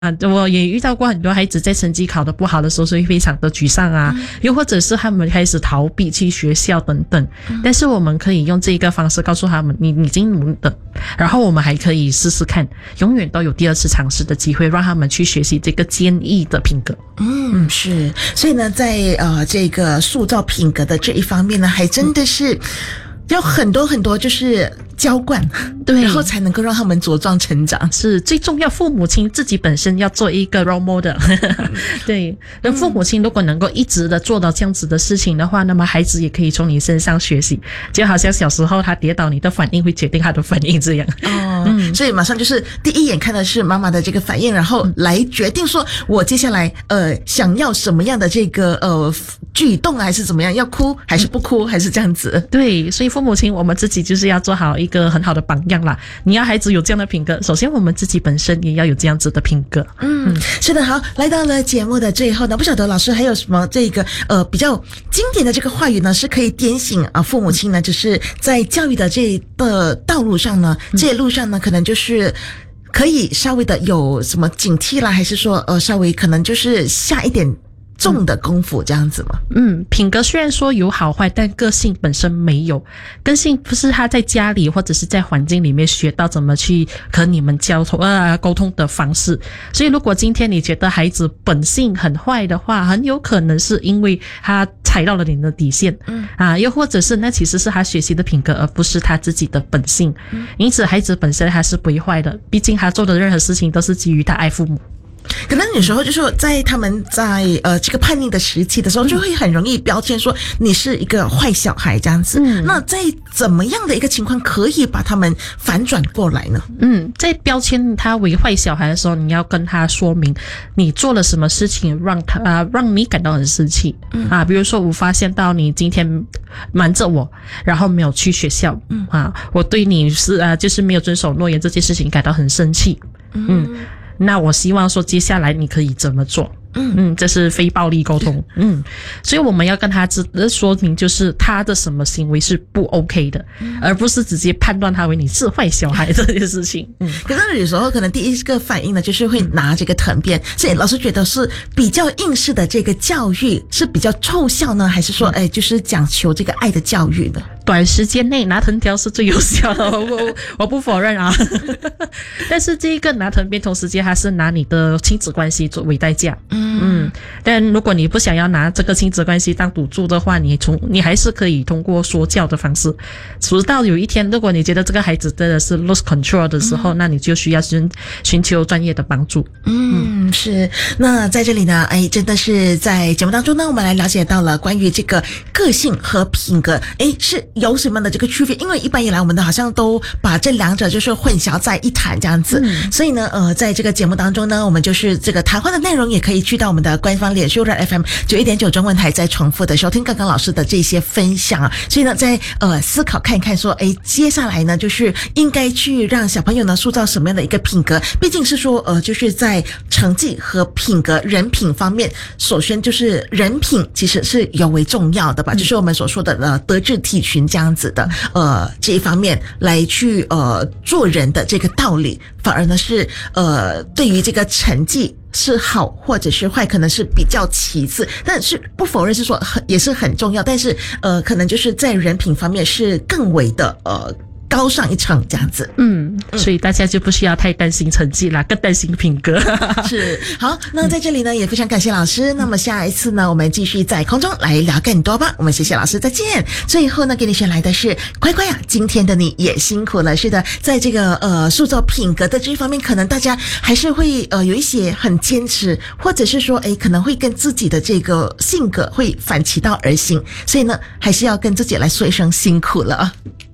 我也遇到过很多孩子在成绩考得不好的时候是会非常的沮丧啊，又或者是他们开始逃避去学校等等，但是我们可以用这个方式告诉他们，你已经努力了，然后我们还可以试试看，永远都有第二次尝试的机会，让他们去学习这个坚毅的品格。 是，所以呢，在这个塑造品格的这一方面呢，还真的是有很多很多就是浇灌， 对， 然后才能够让他们茁壮成长。 是最重要，父母亲自己本身要做一个 role model 对，那父母亲如果能够一直的做到这样子的事情的话，那么孩子也可以从你身上学习，就好像小时候他跌倒，你的反应会决定他的反应这样。 所以马上就是第一眼看的是妈妈的这个反应，然后来决定说我接下来想要什么样的这个举动还是怎么样，要哭还是不哭，还是这样子。 对，所以父母亲我们自己就是要做好一个很好的榜样啦。你要孩子有这样的品格，首先我们自己本身也要有这样子的品格。 是的。好，来到了节目的最后呢，不晓得老师还有什么这个比较经典的这个话语呢，是可以点醒父母亲呢，就是在教育的这个道路上呢，这些路上呢，可能就是可以稍微的有什么警惕啦，还是说稍微可能就是下一点重的功夫这样子吗？ 品格虽然说有好坏，但个性本身没有。个性不是他在家里或者是在环境里面学到怎么去和你们沟通的方式。所以如果今天你觉得孩子本性很坏的话，很有可能是因为他踩到了你的底线，又或者是那其实是他学习的品格，而不是他自己的本性。因此孩子本身他是不会坏的，毕竟他做的任何事情都是基于他爱父母。 可能有时候就是说在他们在这个叛逆的时期的时候，就会很容易标签说你是一个坏小孩这样子。那在怎么样的一个情况可以把他们反转过来呢？ 在标签他为坏小孩的时候，你要跟他说明你做了什么事情让你感到很生气比如说我发现到你今天瞒着我，然后没有去学校我对你是就是没有遵守诺言这件事情感到很生气。那我希望说接下来你可以怎么做？这是非暴力沟通。所以我们要跟他说明，就是他的什么行为是不 OK 的，而不是直接判断他为你是坏小孩这件事情。 可是有时候可能第一个反应呢，就是会拿这个藤鞭。所以老师觉得是比较应试的这个教育是比较奏效呢，还是说就是讲求这个爱的教育呢？ 短时间内拿藤条是最有效的，我不否认啊。但是这一个拿藤鞭同时间还是拿你的亲子关系作为代价。但如果你不想要拿这个亲子关系当赌注的话，你还是可以通过说教的方式，直到有一天如果你觉得这个孩子真的是 lose control 的时候，那你就需要寻求专业的帮助。 是。那在这里呢，真的是在节目当中呢，我们来了解到了关于这个个性和品格是有什么样的这个区别，因为一般以来我们的好像都把这两者就是混淆在一谈这样子。所以呢在这个节目当中呢，我们就是这个谈话的内容也可以去到我们的官方脸书的 FM91.9 中文台，再重复的收听刚刚老师的这些分享所以呢在思考看一看说接下来呢就是应该去让小朋友呢塑造什么样的一个品格。毕竟是说就是在成绩和品格人品方面，首先就是人品其实是尤为重要的吧，就是我们所说的德智体群这样子的这一方面来去做人的这个道理，反而呢是对于这个成绩是好或者是坏可能是比较其次，但是不否认是说也是很重要，但是可能就是在人品方面是更为的高上一层这样子。 所以大家就不需要太担心成绩啦，更担心品格。 是。好，那在这里呢也非常感谢老师，那么下一次呢我们继续在空中来聊更多吧。我们谢谢老师，再见。最后呢给你选来的是乖乖今天的你也辛苦了。是的，在这个塑造品格的这一方面，可能大家还是会有一些很坚持，或者是说可能会跟自己的这个性格会反其道而行，所以呢还是要跟自己来说一声辛苦了。